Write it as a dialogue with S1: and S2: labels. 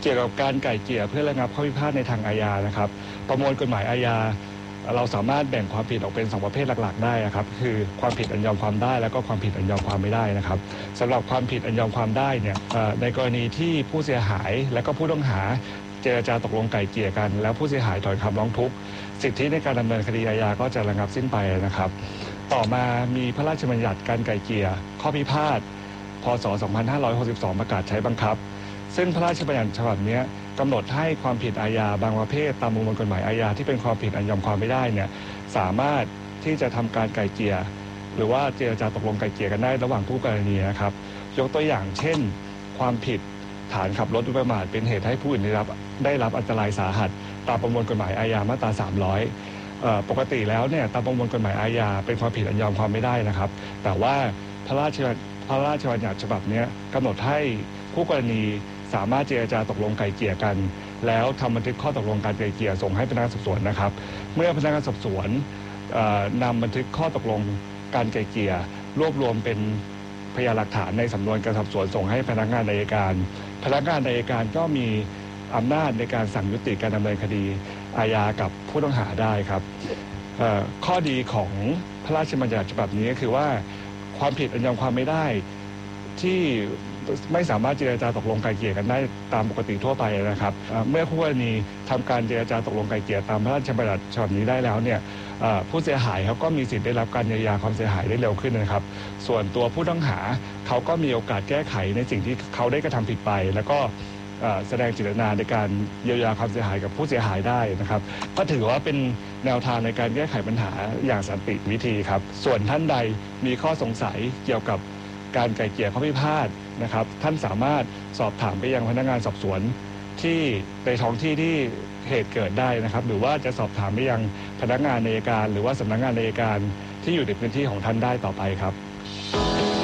S1: เกี่ยวกับการไกล่เกลี่ยเพื่อระงับข้อพิพาทในทางอาญานะครับประมวลกฎหมายอาญาเราสามารถแบ่งความผิดออกเป็น2ประเภทหลักๆได้ครับคือความผิดอันยอมความได้แล้วก็ความผิดอันยอมความไม่ได้นะครับสำหรับความผิดอันยอมความได้เนี่ยในกรณีที่ผู้เสียหายและก็ผู้ต้องหาเจรจาตกลงไกล่เกลี่ยกันแล้วผู้เสียหายถอนคำร้องทุกข์สิทธิในการดำเนินคดีอาญาก็จะระงับสิ้นไปนะครับต่อมามีพระราชบัญญัติการไกล่เกลี่ยข้อพิพาทพ.ศ. 2562ประกาศใช้บังคับซึ่งพระราชบัญญัติฉบับนี้กำหนดให้ความผิดอาญาบางประเภทตามประมวลกฎหมายอาญาที่เป็นความผิดอันยอมความไม่ได้เนี่ยสามารถที่จะทำการไกล่เกลี่ยหรือว่าเจรจาตกลงไกล่เกลี่ยกันได้ระหว่างผู้กรณีนะครับยกตัวอย่างเช่นความผิดฐานขับรถโดยประมาทเป็นเหตุให้ผู้อื่นได้รับอันตรายสาหัสตามประมวลกฎหมายอาญามาตรา300ปกติแล้วเนี่ยตามประมวลกฎหมายอาญาเป็นความผิดอันยอมความไม่ได้นะครับแต่ว่าพระราชบัญญัติฉบับนี้กำหนดให้ผู้กรณีสามารถเจรจาตกลงไกล่เกลี่ยกันแล้วทำบันทึกข้อตกลงการไกล่เกลี่ยส่งให้พนักงานสอบสวนนะครับเมื่อพนักงานสอบสวนนำบันทึกข้อตกลงการไกล่เกลี่ยรวบรวมเป็นพยานหลักฐานในสำนวนการสอบสวนส่งให้พนักงานอัยการพนักงานอัยการก็มีอำนาจในการสั่งยุติการดำเนินคดีอาญากับผู้ต้องหาได้ครับข้อดีของพระราชบัญญัติฉบับนี้ก็คือว่าความผิดอันยอมความไม่ได้ที่ไม่สามารถเจรจาตกลงไกล่เกลี่ยกันได้ตามปกติทั่วไปนะครับเมื่อคู่กรณีทำการเจรจาตกลงไกล่เกลี่ยตามพระราชบัญญัติฉบับนี้ได้แล้วเนี่ยผู้เสียหายเขาก็มีสิทธิ์ได้รับการเยียวยาความเสียหายได้เร็วขึ้นนะครับส่วนตัวผู้ต้องหาเขาก็มีโอกาสแก้ไขในสิ่งที่เขาได้กระทำผิดไปแล้วก็แสดงเจตนาในการเยียวยาความเสียหายกับผู้เสียหายได้นะครับก็ถือว่าเป็นแนวทางในการแก้ไขปัญหาอย่างสันติวิธีครับส่วนท่านใดมีข้อสงสัยเกี่ยวกับการไกล่เกลี่ยข้อพิพาทนะครับท่านสามารถสอบถามไปยังพนักงานสอบสวนที่ในท้องที่ที่เหตุเกิดได้นะครับหรือว่าจะสอบถามไปยังพนักงานอัยการหรือว่าสำนักงานอัยการที่อยู่ในพื้นที่ของท่านได้ต่อไปครับ